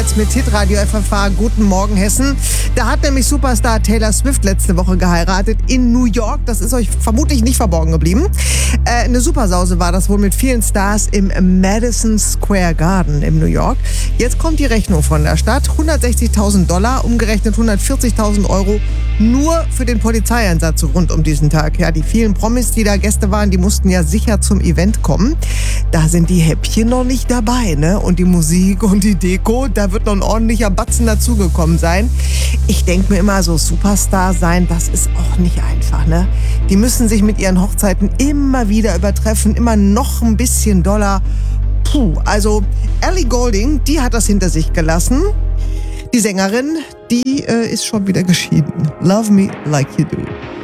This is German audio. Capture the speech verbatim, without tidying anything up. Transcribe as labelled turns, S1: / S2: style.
S1: Charts mit Hitradio F F H. Guten Morgen, Hessen. Da hat nämlich Superstar Taylor Swift letzte Woche geheiratet in New York. Das ist euch vermutlich nicht verborgen geblieben. Äh, eine Supersause war das wohl mit vielen Stars im Madison Square Garden in New York. Jetzt kommt die Rechnung von der Stadt. hundertsechzigtausend Dollar, umgerechnet hundertvierzigtausend Euro, nur für den Polizeieinsatz rund um diesen Tag. Ja, die vielen Promis, die da Gäste waren, die mussten ja sicher zum Event kommen. Da sind die Häppchen noch nicht dabei, ne? Und die Musik und die Deko, da wird noch ein ordentlicher Batzen dazugekommen sein. Ich denke mir immer, so Superstar sein, das ist auch nicht einfach, ne? Die müssen sich mit ihren Hochzeiten immer wieder übertreffen, immer noch ein bisschen doller. Puh, also Ellie Goulding, die hat das hinter sich gelassen. Die Sängerin, die äh, ist schon wieder geschieden. Love Me Like You Do.